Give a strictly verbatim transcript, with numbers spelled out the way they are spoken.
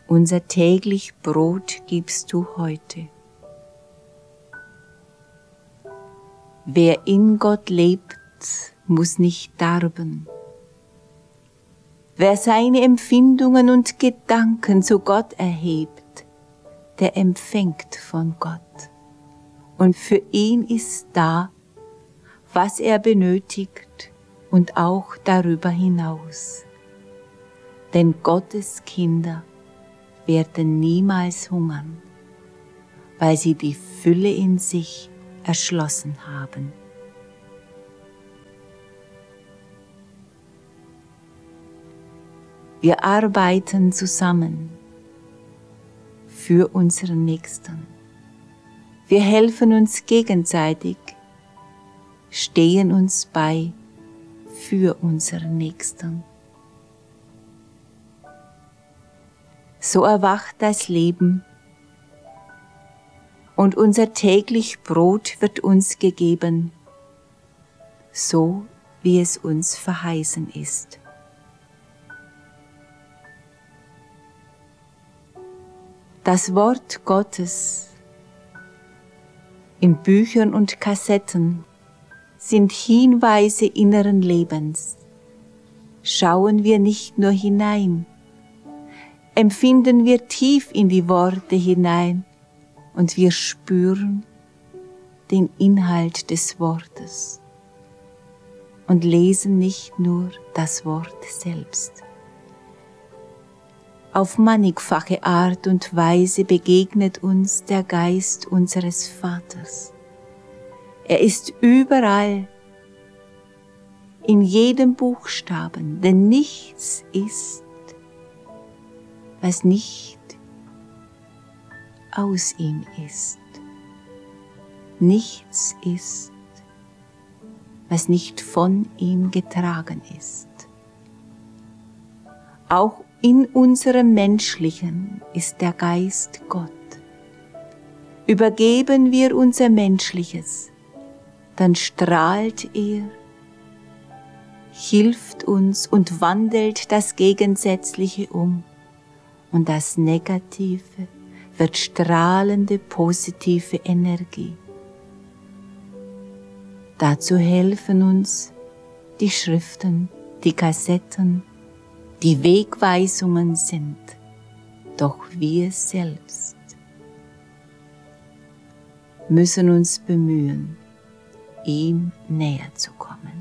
Unser täglich Brot gibst du heute. Wer in Gott lebt, muss nicht darben. Wer seine Empfindungen und Gedanken zu Gott erhebt, der empfängt von Gott. Und für ihn ist da, was er benötigt und auch darüber hinaus. Denn Gottes Kinder werden niemals hungern, weil sie die Fülle in sich erschlossen haben. Wir arbeiten zusammen für unseren Nächsten. Wir helfen uns gegenseitig, stehen uns bei für unseren Nächsten. So erwacht das Leben und unser täglich Brot wird uns gegeben, so wie es uns verheißen ist. Das Wort Gottes in Büchern und Kassetten sind Hinweise inneren Lebens. Schauen wir nicht nur hinein, empfinden wir tief in die Worte hinein und wir spüren den Inhalt des Wortes und lesen nicht nur das Wort selbst. Auf mannigfache Art und Weise begegnet uns der Geist unseres Vaters. Er ist überall, in jedem Buchstaben, denn nichts ist, was nicht aus ihm ist. Nichts ist, was nicht von ihm getragen ist. Auch in unserem Menschlichen ist der Geist Gott. Übergeben wir unser Menschliches, dann strahlt er, hilft uns und wandelt das Gegensätzliche um. Und das Negative wird strahlende, positive Energie. Dazu helfen uns die Schriften, die Kassetten, die Wegweisungen sind, doch wir selbst müssen uns bemühen, ihm näher zu kommen.